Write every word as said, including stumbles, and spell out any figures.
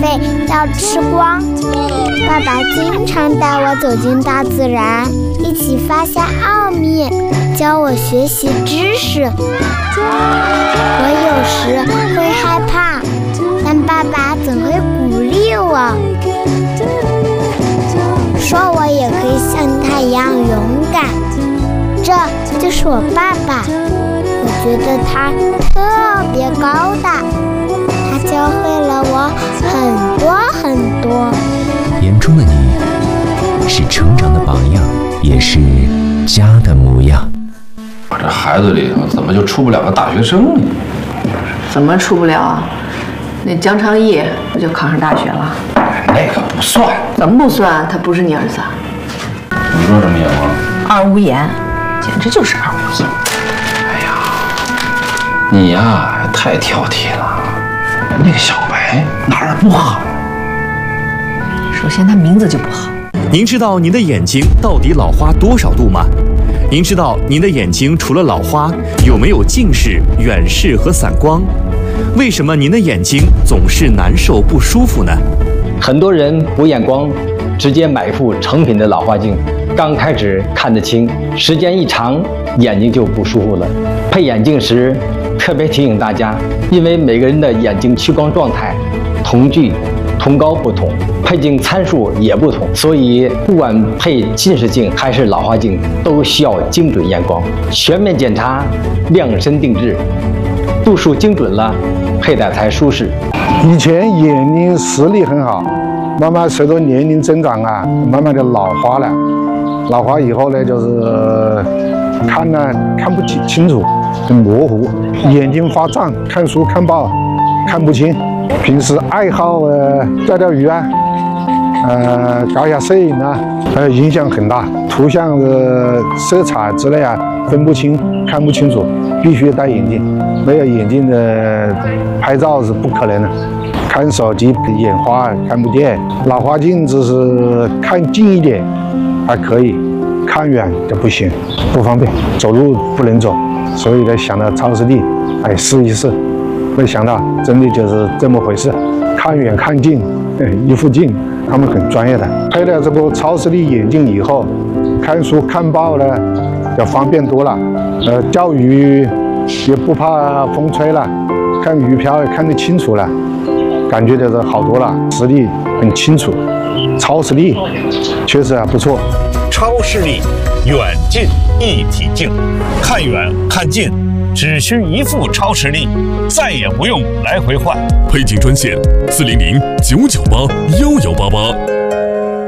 费要吃光。爸爸经常带我走进大自然，一起发现奥秘，教我学习知识。我有时会害怕，但爸爸总会鼓励我，说我也可以像他一样勇敢。这就是我爸爸，我觉得他特别高大，他教会了我很多很多。 眼中的你是成长的榜样，也是家的模样。 我这孩子里头怎么就出不了个大学生呢？ 怎么出不了啊？那江昌义不就考上大学了？ 那个不算。 怎么不算？他不是你儿子。 你说什么眼光？ 二无言，简直就是二无言。 哎呀，你呀也太挑剔了。那个小白哪儿不好？ 首先他名字就不好。 您知道您的眼睛到底老花多少度吗？您知道您的眼睛除了老花，有没有近视、远视和散光？为什么您的眼睛总是难受不舒服呢？ 很多人补眼光，直接买一副成品的老花镜，刚开始看得清，时间一长，眼睛就不舒服了。配眼镜时，特别提醒大家，因为每个人的眼睛屈光状态、瞳距、瞳高不同，配镜参数也不同，所以不管配近视镜还是老花镜，都需要精准验光，全面检查，量身定制，度数精准了，佩戴才舒适。 以前眼睛视力很好，慢慢随着年龄增长啊，慢慢的老花了。老花以后呢，就是看呢看不清清楚，很模糊，眼睛发胀，看书看报看不清。平时爱好呃钓钓鱼啊，呃搞一下摄影啊，呃影响很大。图像的色彩之类啊分不清，看不清楚，必须戴眼镜。没有眼镜的拍照是不可能的。看手机眼花看不见，老花镜只是看近一点还可以，看远就不行，不方便，走路不能走。所以呢，想到超视力，哎试一试。没想到真的就是这么回事，看远看近，一副镜，他们很专业的。配了这个超视力眼镜以后，看书看报呢要方便多了，呃，钓鱼也不怕风吹了，看鱼漂也看得清楚了，感觉就是好多了，视力很清楚。超视力确实还不错。 超视力远近一体镜，看远看近只需一副超视力，再也不用来回换。 配镜专线：四零零九九八幺幺八八。